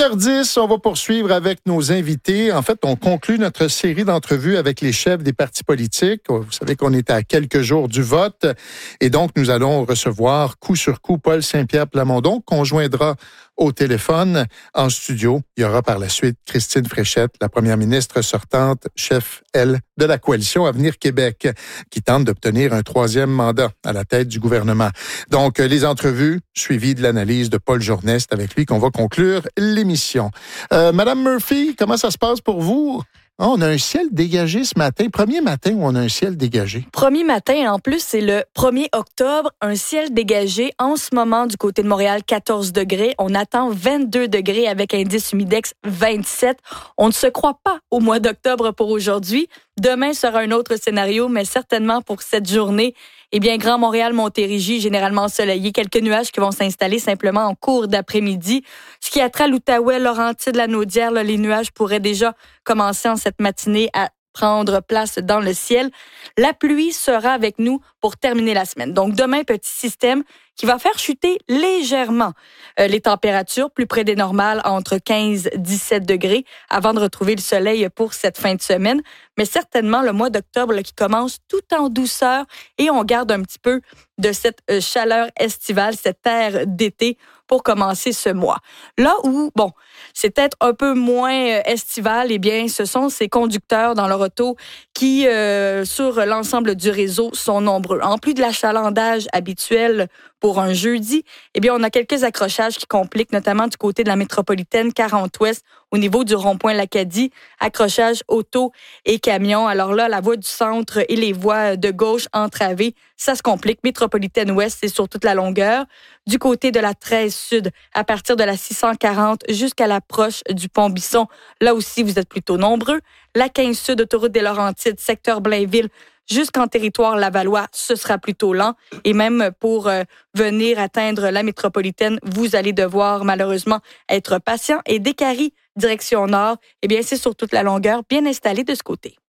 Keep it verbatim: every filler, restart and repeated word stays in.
heures dix, on va poursuivre avec nos invités. En fait, on conclut notre série d'entrevues avec les chefs des partis politiques. Vous savez qu'on est à quelques jours du vote. Et donc, nous allons recevoir coup sur coup Paul Saint-Pierre Plamondon, qu'on joindra au téléphone en studio. Il y aura par la suite Christine Fréchette, la première ministre sortante, chef, elle, de la coalition Avenir Québec, qui tente d'obtenir un troisième mandat à la tête du gouvernement. Donc, les entrevues suivies de l'analyse de Paul Journet, c'est avec lui qu'on va conclure l'émission. Euh, Madame Murphy, comment ça se passe pour vous? Oh, on a un ciel dégagé ce matin. Premier matin où on a un ciel dégagé. Premier matin, en plus, c'est le premier octobre. Un ciel dégagé en ce moment du côté de Montréal, quatorze degrés. On attend vingt-deux degrés avec indice humidex vingt-sept. On ne se croit pas au mois d'octobre pour aujourd'hui. Demain sera un autre scénario, mais certainement pour cette journée, eh bien, Grand Montréal, Montérégie, généralement ensoleillé. Quelques nuages qui vont s'installer simplement en cours d'après-midi. Ce qui a trait à l'Outaouais, Laurentides, la Naudière, là, les nuages pourraient déjà commencer en cette matinée à prendre place dans le ciel. La pluie sera avec nous pour terminer la semaine. Donc, demain, petit système qui va faire chuter légèrement euh, les températures plus près des normales entre quinze et dix-sept degrés avant de retrouver le soleil pour cette fin de semaine. Mais certainement, le mois d'octobre là, qui commence tout en douceur et on garde un petit peu de cette euh, chaleur estivale, cette air d'été pour commencer ce mois. Là où, bon, c'est peut-être un peu moins euh, estival, eh bien, ce sont ces conducteurs dans leur auto qui, euh, sur l'ensemble du réseau, sont nombreux. En plus de l'achalandage habituel pour un jeudi, eh bien, on a quelques accrochages qui compliquent, notamment du côté de la métropolitaine quarante-Ouest, au niveau du rond-point L'Acadie, accrochage auto et camion. Alors là, la voie du centre et les voies de gauche entravées, ça se complique. Métropolitaine Ouest, c'est sur toute la longueur. Du côté de la treize Sud, à partir de la six cent quarante jusqu'à l'approche du pont Bisson, là aussi, vous êtes plutôt nombreux. La quinze Sud, autoroute des Laurentides, secteur Blainville, jusqu'en territoire lavallois, ce sera plutôt lent. Et même pour euh, venir atteindre la métropolitaine, vous allez devoir malheureusement être patient. Et Décarie, direction nord, eh bien, c'est sur toute la longueur, bien installé de ce côté.